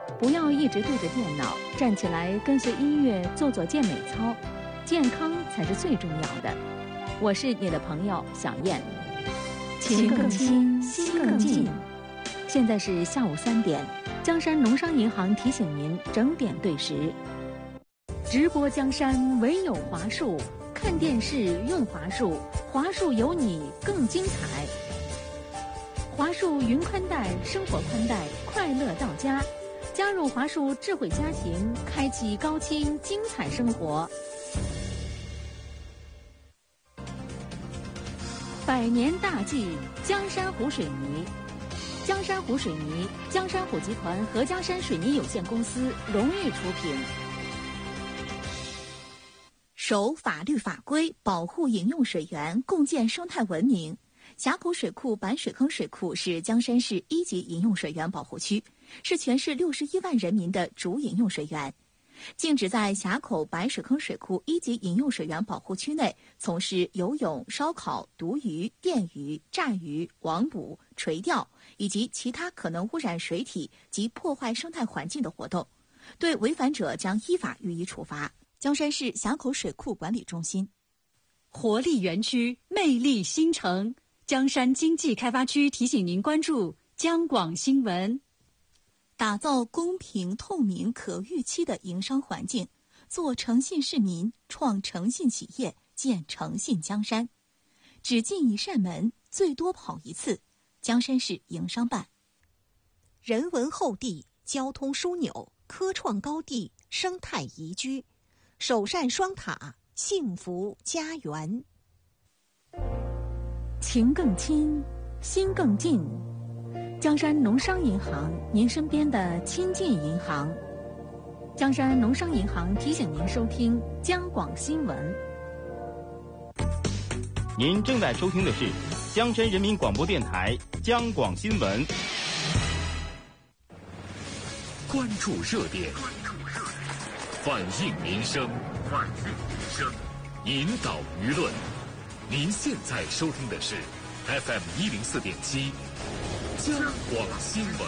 不要一直对着电脑，站起来跟随音乐做做健美操，健康才是最重要的。我是你的朋友小燕，情更亲，心更近。现在是下午3点，江山农商银行提醒您整点对时。直播江山唯有华数，看电视用华数，华数有你更精彩。华数云宽带，生活宽带，快乐到家。加入华数智慧家庭，开启高清精彩生活。100年大计，江山湖水泥。江山湖水泥，江山湖集团和江山水泥有限公司荣誉出品。 守法律法规，保护饮用水源，共建生态文明。峡口水库板水坑水库是江山市1级饮用水源保护区，是全市61万人民的主饮用水源。禁止在峡口白水坑水库1级饮用水源保护区内从事游泳、烧烤、毒鱼、电鱼、炸鱼、网捕、垂钓以及其他可能污染水体及破坏生态环境的活动，对违反者将依法予以处罚。江山市峡口水库管理中心。 活力园区，魅力新城。江山经济开发区提醒您关注江广新闻。 打造公平、透明、可预期的营商环境，做诚信市民，创诚信企业，建诚信江山。只进一扇门，最多跑一次。江山市营商办。 人文厚地，交通枢纽，科创高地，生态宜居，首善双塔，幸福家园。 情更亲，心更近。江山农商银行，您身边的亲近银行。江山农商银行提醒您收听江广新闻。 您正在收听的是江山人民广播电台江广新闻。 关注热点，反映民生，引导舆论。您现在收听的是 FM 104.7江广新闻。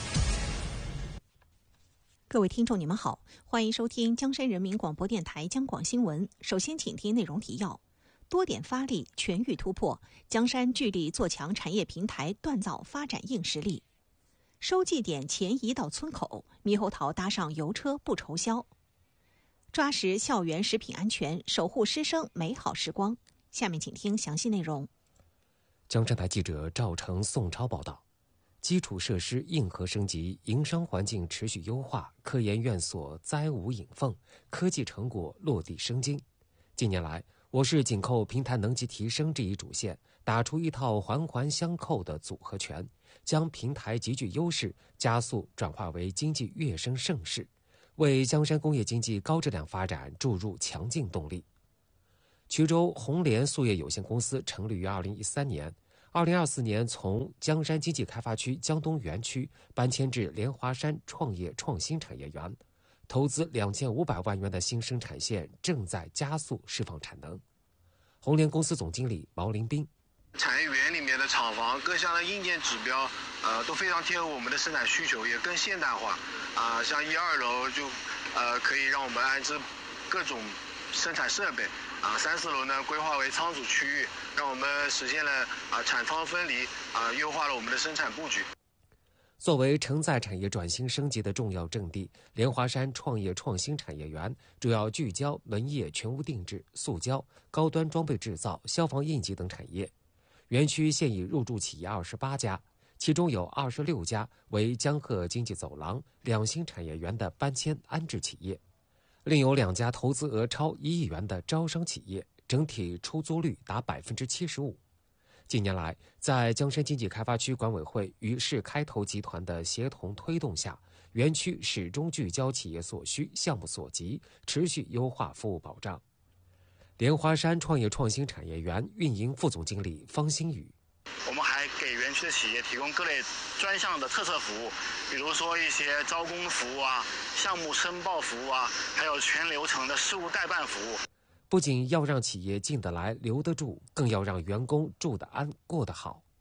各位听众你们好，欢迎收听江山人民广播电台江广新闻。首先请听内容提要：多点发力，全域突破，江山聚力做强产业平台锻造发展硬实力。收寄点前移到村口，猕猴桃搭上油车不愁销。抓实校园食品安全，守护师生美好时光。下面请听详细内容。 江山台记者赵成、宋超报道。基础设施硬核升级，营商环境持续优化，科研院所栽无影缝，科技成果落地生金。近年来，我市紧扣平台能级提升这一主线，打出一套环环相扣的组合拳，将平台极具优势加速转化为经济跃升盛世，为江山工业经济高质量发展注入强劲动力。衢州红联塑业有限公司成立于2013年，2024年从江山经济开发区江东园区搬迁至莲花山创业创新产业园，投资2500万元的新生产线正在加速释放产能。红联公司总经理毛林斌： 产业园里面的厂房各项的硬件指标，都非常贴合我们的生产需求，也更现代化。像1、2楼就可以让我们安置各种生产设备。3、4楼呢规划为仓储区域，让我们实现了产仓分离，优化了我们的生产布局。 作为承载产业转型升级的重要阵地，莲花山创业创新产业园主要聚焦门业全屋定制、塑胶、高端装备制造、消防应急等产业。园区现已入驻企业28家，其中有26家为江鹤经济走廊两新产业园的搬迁安置企业。另有2家投资额超1亿元的招商企业，整体出租率达75%。近年来，在江山经济开发区管委会与市开投集团的协同推动下，园区始终聚焦企业所需、项目所及，持续优化服务保障。莲花山创业创新产业园运营副总经理方新宇： 我们还给园区的企业提供各类专项的特色服务，比如说一些招工服务项目申报服务还有全流程的事务代办服务。 不仅要让企业进得来、留得住，更要让员工住得安、过得好。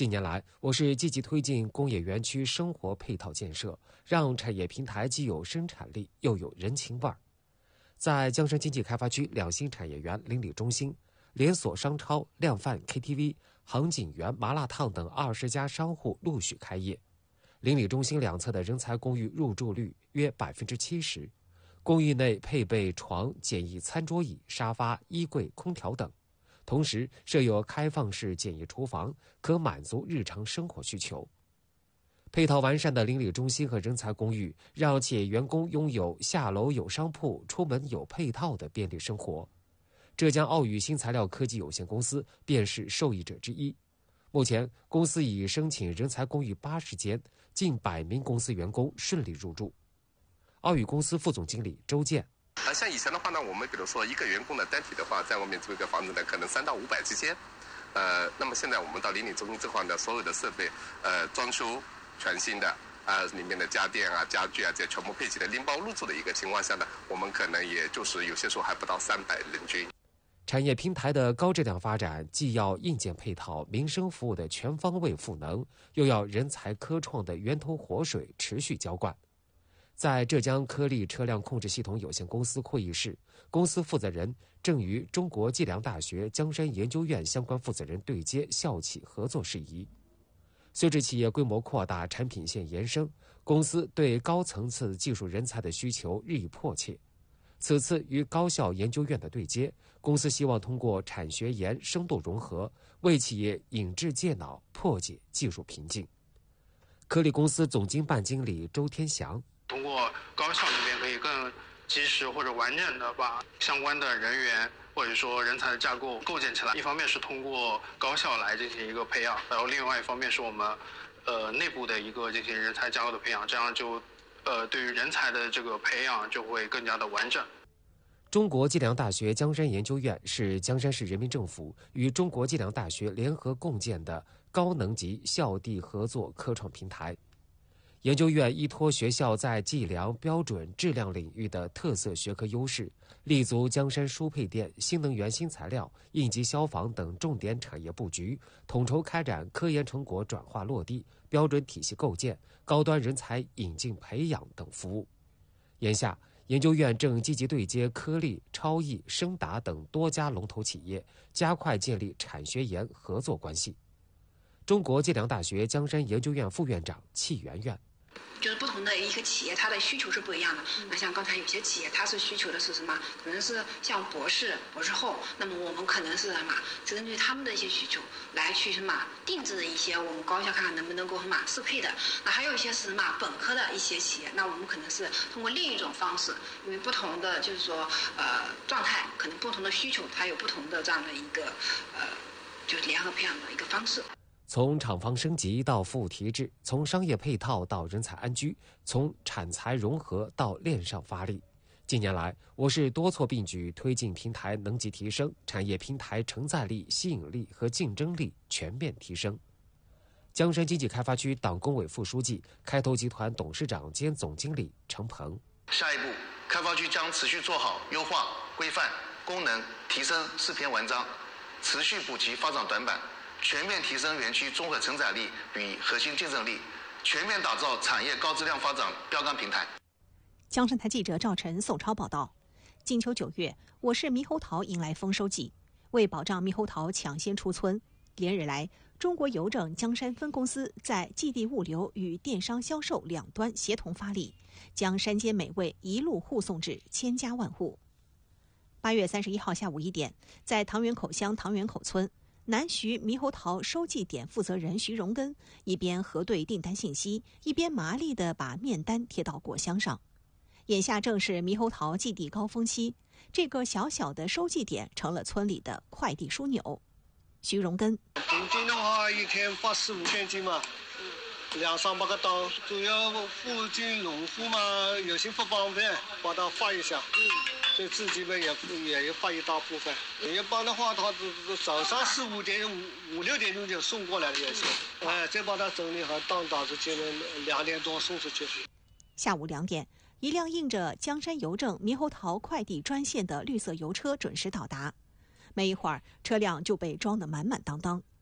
近年来，我市积极推进工业园区生活配套建设，让产业平台既有生产力又有人情味儿。在江山经济开发区两新产业园邻里中心、连锁商超、量贩 KTV、杭锦园麻辣烫等20家商户陆续开业。邻里中心两侧的人才公寓入住率约70%，公寓内配备床、简易餐桌椅、沙发、衣柜、空调等。同时设有开放式简易厨房，可满足日常生活需求。配套完善的邻里中心和人才公寓，让企业员工拥有下楼有商铺、出门有配套的便利生活。浙江奥宇新材料科技有限公司便是受益者之一。目前，公司已申请人才公寓80间，近100名公司员工顺利入住。奥宇公司副总经理周建。 像以前的话呢，我们比如说一个员工的单体的话，在外面租一个房子呢，可能3到500之间。那么现在我们到邻里中心这块呢，所有的设备，装修全新的，里面的家电啊、家具啊，这全部配齐的拎包入住的一个情况下呢，我们可能也就是有些时候还不到300人均。 产业平台的高质量发展，既要硬件配套、民生服务的全方位赋能，又要人才科创的源头活水持续浇灌。在浙江科力车辆控制系统有限公司会议室，公司负责人正与中国计量大学江山研究院相关负责人对接校企合作事宜。随着企业规模扩大、产品线延伸，公司对高层次技术人才的需求日益迫切。此次与高校研究院的对接，公司希望通过产学研深度融合，为企业引智介脑，破解技术瓶颈。科力公司总经办经理周天祥。 通过高校那边可以更及时或者完整的把相关的人员或者说人才的架构构建起来。一方面是通过高校来进行一个培养，然后另外一方面是我们内部的一个进行人才架构的培养，这样就对于人才的这个培养就会更加的完整。 中国计量大学江山研究院是江山市人民政府与中国计量大学联合共建的高能级校地合作科创平台。研究院依托学校在计量、标准、质量领域的特色学科优势，立足江山输配电、新能源新材料、应急消防等重点产业布局，统筹开展科研成果转化落地、标准体系构建、高端人才引进培养等服务。眼下，研究院正积极对接科力、超易、升达等多家龙头企业，加快建立产学研合作关系。中国计量大学江山研究院副院长戚媛媛。 就是不同的一个企业，它的需求是不一样的。那像刚才有些企业，它是需求的是什么？可能是像博士后，那么我们可能是什么？针对他们的一些需求来去什么定制的一些我们高校看看能不能够什么适配的。那还有一些是什么本科的一些企业，那我们可能是通过另一种方式，因为不同的就是说状态，可能不同的需求，它有不同的这样的一个就是联合培养的一个方式。 从厂房升级到服务提质，从商业配套到人才安居，从产财融合到链上发力。近年来，我市多措并举，推进平台能级提升，产业平台承载力、吸引力和竞争力全面提升。江山经济开发区党工委副书记、开投集团董事长兼总经理程鹏。 下一步，开发区将持续做好优化、规范、功能提升4篇文章，持续补齐发展短板，全面提升园区综合承载力与核心竞争力，全面打造产业高质量发展标杆平台。 江山台记者赵晨、宋超报道。金秋9月，我市猕猴桃迎来丰收季。为保障猕猴桃抢先出村，连日来，中国邮政江山分公司在寄递物流与电商销售两端协同发力，将山间美味一路护送至千家万户。8月31号下午1点，在唐园口乡唐园口村，南徐猕猴桃收寄点负责人徐荣根一边核对订单信息，一边麻利地把面单贴到果箱上。眼下正是猕猴桃寄递高峰期，这个小小的收寄点成了村里的快递枢纽。徐荣根： 平均的话，一天发4-5千斤嘛，200-300个单，主要附近农户嘛，有些不方便，把它发一下。所以自己们也发一大部分。一般的话，他早上4-5点、5-6点钟就送过来了也是。再把它整理好，当打出去2点多送出去。 下午2点，一辆印着江山邮政猕猴桃快递专线的绿色邮车准时到达。没一会儿，车辆就被装得满满当当。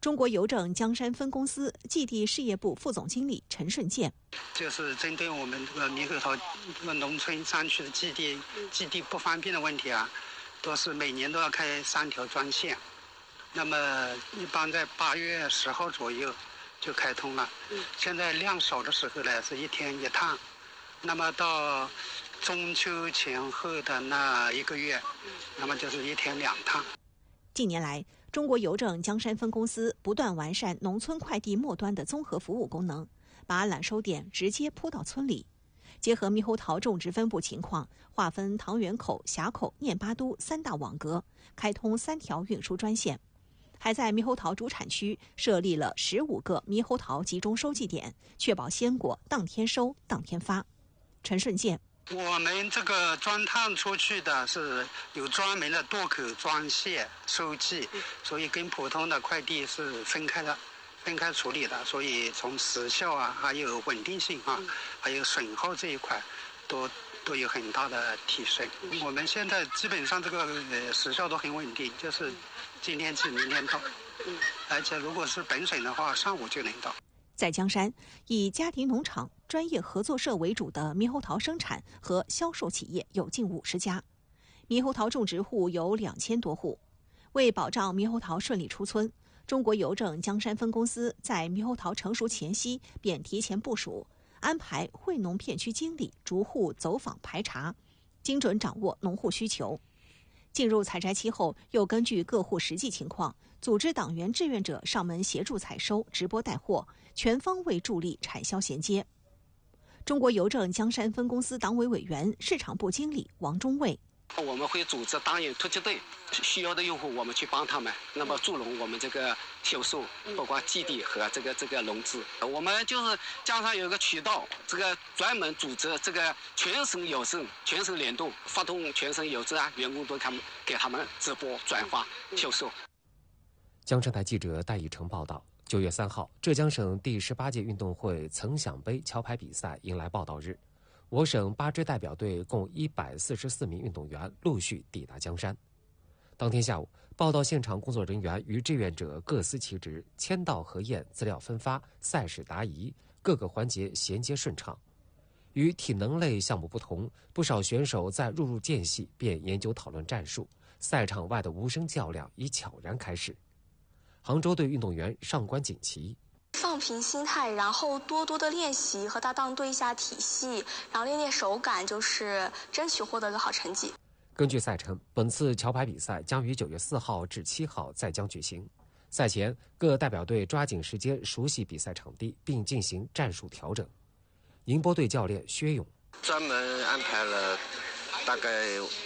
中国邮政江山分公司寄递事业部副总经理陈顺健， 就是针对我们这个猕猴桃这个农村山区的寄递不方便的问题啊，都是每年都要开3条专线。那么一般在8月10号左右就开通了。现在量少的时候呢是1天1趟，那么到中秋前后的那1个月，那么就是1天2趟。 近年来，中国邮政江山分公司不断完善农村快递末端的综合服务功能，把揽收点直接铺到村里。结合猕猴桃种植分布情况，划分唐园口、峡口、念巴都3大网格，开通3条运输专线。还在猕猴桃主产区设立了15个猕猴桃集中收集点，确保鲜果当天收、当天发。陈顺健， 我们这个专趟出去的是有专门的垛口专线收寄，所以跟普通的快递是分开处理的，所以从时效啊，还有稳定性啊，还有损耗这一块都有很大的提升。我们现在基本上这个时效都很稳定，就是今天寄明天到，而且如果是本省的话，上午就能到。 在江山，以家庭农场、专业合作社为主的猕猴桃生产和销售企业有近50家，猕猴桃种植户有2000多户。为保障猕猴桃顺利出村，中国邮政江山分公司在猕猴桃成熟前夕便提前部署，安排惠农片区经理逐户走访排查，精准掌握农户需求。进入采摘期后，又根据各户实际情况，组织党员志愿者上门协助采收、直播带货，全方位助力产销衔接。中国邮政江山分公司党委委员、市场部经理王忠卫， 我们会组织党员突击队，需要的用户我们去帮他们，那么助农我们这个销售，包括寄递和这个农资。我们就是江山有一个渠道，这个专门组织这个全省邮政、全省联动，发动全省邮政啊员工都给他们直播转发销售。 江山台记者戴以成报道。9月3号，浙江省第18届运动会曾享杯桥牌比赛迎来报道日，我省8支代表队共144名运动员陆续抵达江山。当天下午，报道现场工作人员与志愿者各司其职，签到核验、资料分发、赛事答疑，各个环节衔接顺畅。与体能类项目不同，不少选手在入间隙便研究讨论战术，赛场外的无声较量已悄然开始。杭州队运动员上官锦旗， 放平心态，然后多多的练习，和搭档对一下体系，然后练练手感，就是争取获得一个好成绩。 根据赛程，本次桥牌比赛将于9月4号至7号在江举行。赛前，各代表队抓紧时间熟悉比赛场地，并进行战术调整。宁波队教练薛勇专门安排了大概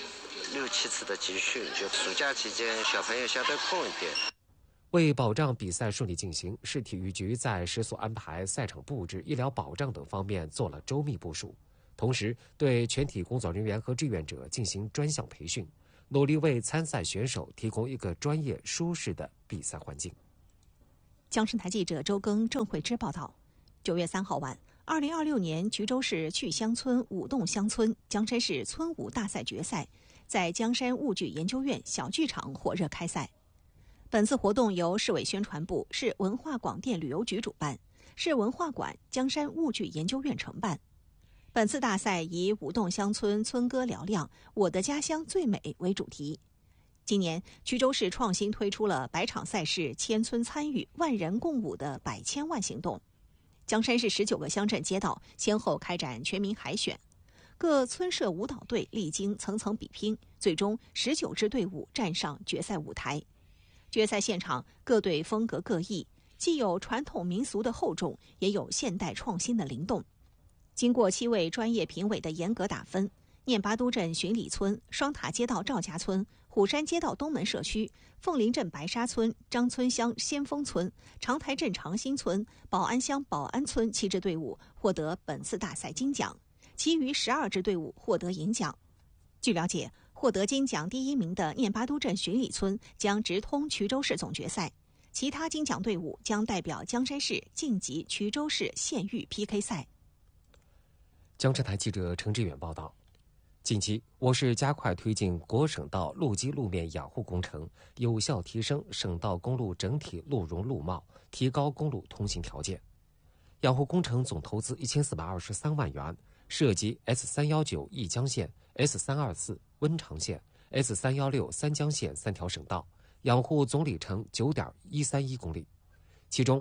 6、7次的集训，就暑假期间小朋友相对空一点。 为保障比赛顺利进行，市体育局在食宿安排、赛场布置、医疗保障等方面做了周密部署，同时对全体工作人员和志愿者进行专项培训，努力为参赛选手提供一个专业、舒适的比赛环境。 江山台记者周庚、郑慧芝报道。9月3号晚，2026年衢州市趣乡村舞动乡村江山市村舞大赛决赛在江山物剧研究院小剧场火热开赛。本次活动由市委宣传部、市文化广电旅游局主办，市文化馆、江山物剧研究院承办。本次大赛以舞动乡村村歌嘹亮、我的家乡最美为主题。今年，衢州市创新推出了100场赛事、1000村参与、万人共舞的100千万行动。江山市19个乡镇街道先后开展全民海选，各村社舞蹈队历经层层比拼，最终19支队伍站上决赛舞台。决赛现场，各队风格各异，既有传统民俗的厚重，也有现代创新的灵动。经过7位专业评委的严格打分，念巴都镇巡礼村、双塔街道赵家村、虎山街道东门社区、凤林镇白沙村、张村乡先锋村、长台镇长兴村、宝安乡宝安村7支队伍获得本次大赛金奖，其余12支队伍获得银奖。据了解，获得金奖第1名的念巴都镇巡礼村将直通衢州市总决赛，其他金奖队伍将代表江山市晋级衢州市县域 PK 赛。 江山台记者程志远报道。 近期，我市加快推进国省道路基路面养护工程，有效提升省道公路整体路容路貌，提高公路通行条件。养护工程总投资1423万元，涉及 S319 义江线、S324 温长线、S316 三江线3条省道，养护总里程 9.131 公里。其中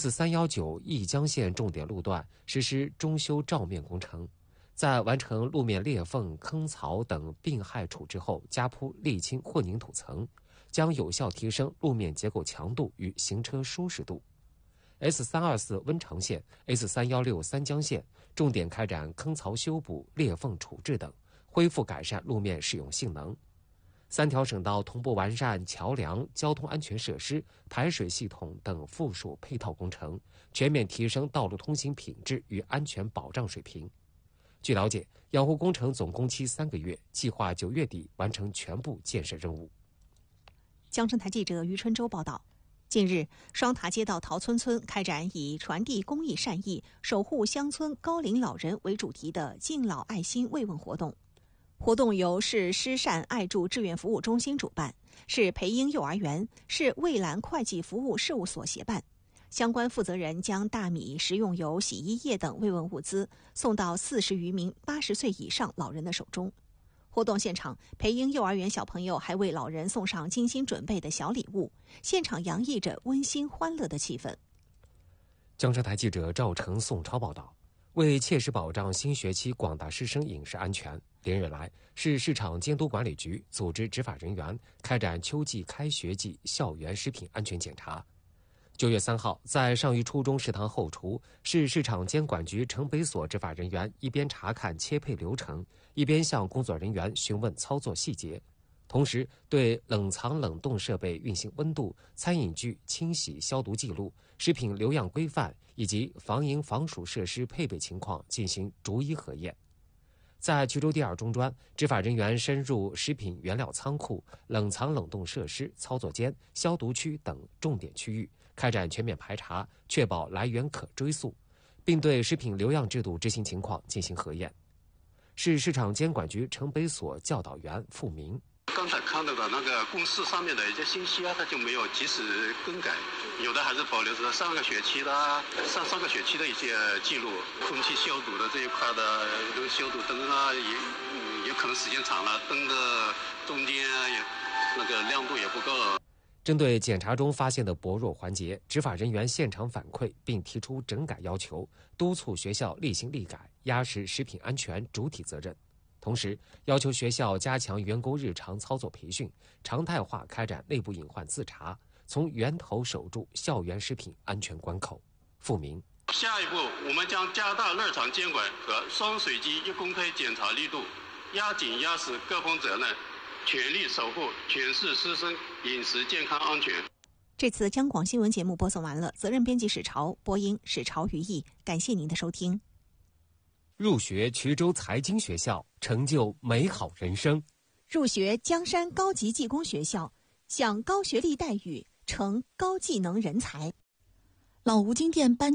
S319 义江线重点路段实施中修照面工程，在完成路面裂缝、坑槽等病害处置后，加铺沥青混凝土层，将有效提升路面结构强度与行车舒适度。S324 温长线、S316 三江线重点开展坑槽修补、裂缝处置等，恢复改善路面使用性能。3条省道同步完善桥梁、交通安全设施、排水系统等附属配套工程，全面提升道路通行品质与安全保障水平。据了解，养护工程总工期3个月，计划9月底完成全部建设任务。 江生台记者于春洲报道。近日，双塔街道桃村村开展以传递公益善意、守护乡村高龄老人为主题的敬老爱心慰问活动。活动由市施善爱助志愿服务中心主办，市培英幼儿园、市蔚蓝会计服务事务所协办。相关负责人将大米、食用油、洗衣液等慰问物资送到40余名80岁以上老人的手中。活动现场，培英幼儿园小朋友还为老人送上精心准备的小礼物，现场洋溢着温馨欢乐的气氛。 江山台记者赵成、宋超报道。为切实保障新学期广大师生饮食安全，连日来，市市场监督管理局组织执法人员开展秋季开学季校园食品安全检查。9月3号，在上虞初中食堂后厨，市市场监管局城北所执法人员一边查看切配流程，一边向工作人员询问操作细节，同时对冷藏冷冻设备运行温度、餐饮具清洗消毒记录、食品留样规范以及防蝇防鼠设施配备情况进行逐一核验。在衢州第2中专，执法人员深入食品原料仓库、冷藏冷冻设施、操作间、消毒区等重点区域，开展全面排查，确保来源可追溯，并对食品留样制度执行情况进行核验。市市场监管局城北所教导员付明。 刚才看到的那个公示上面的一些信息啊，它就没有及时更改，有的还是保留着上个学期的上个学期的一些记录。空气消毒的这一块的这个消毒灯啊，也有可能时间长了，灯的中间那个亮度也不够。 针对检查中发现的薄弱环节，执法人员现场反馈并提出整改要求，督促学校立行立改，压实食品安全主体责任。同时，要求学校加强员工日常操作培训，常态化开展内部隐患自查，从源头守住校园食品安全关口。付明。 下一步，我们将加大日常监管和双水机一公开检查力度，压紧压实各方责任，全力守护全市师生饮食健康安全。 这次江广新闻节目播送完了，责任编辑史潮，播音史潮于毅，感谢您的收听。 入学衢州财经学校，成就美好人生； 入学江山高级技工学校，享高学历待遇，成高技能人才。老吴金店搬